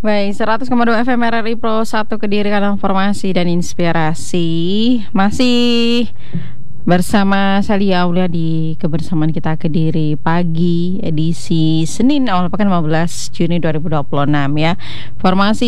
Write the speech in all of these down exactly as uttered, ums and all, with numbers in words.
Baik, seratus koma dua F M R R I Pro satu Kediri, kanal informasi dan inspirasi. Masih bersama Salia Aulia di kebersamaan kita Kediri Pagi, edisi Senin awal pekan lima belas Juni dua ribu dua puluh enam ya. Informasi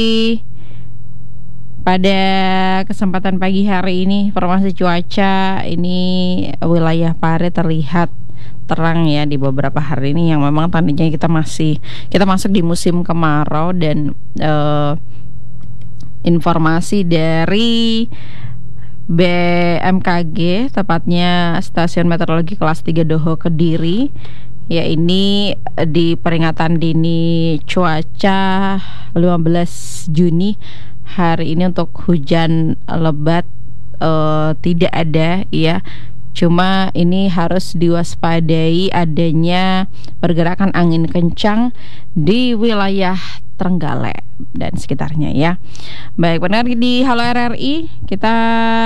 pada kesempatan pagi hari ini, informasi cuaca ini wilayah Pare terlihat terang ya di beberapa hari ini, yang memang tandanya kita masih kita masuk di musim kemarau. Dan uh, informasi dari B M K G, tepatnya Stasiun Meteorologi Kelas tiga Doho Kediri, ya ini di peringatan dini cuaca lima belas Juni hari ini untuk hujan lebat uh, tidak ada ya. Cuma ini harus diwaspadai adanya pergerakan angin kencang di wilayah Trenggalek dan sekitarnya ya. Baik, benar di Halo R R I kita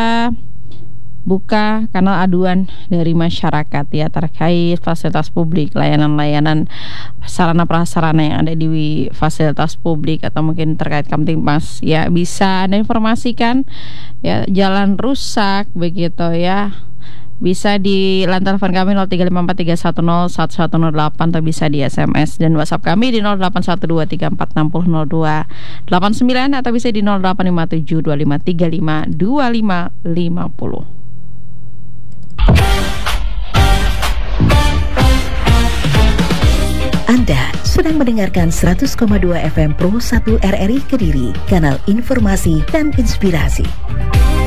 buka kanal aduan dari masyarakat ya terkait fasilitas publik, layanan-layanan sarana prasarana yang ada di fasilitas publik atau mungkin terkait Kamtibmas ya. Bisa Anda informasikan ya, jalan rusak begitu ya. Bisa di line telepon kami nol tiga lima empat tiga satu nol satu satu nol delapan, atau bisa di S M S dan WhatsApp kami di nol delapan satu dua tiga empat enam nol nol dua delapan sembilan, atau bisa di nol delapan lima tujuh dua lima tiga lima dua lima lima nol. Anda sedang mendengarkan seratus koma dua F M Pro satu R R I Kediri, kanal informasi dan inspirasi.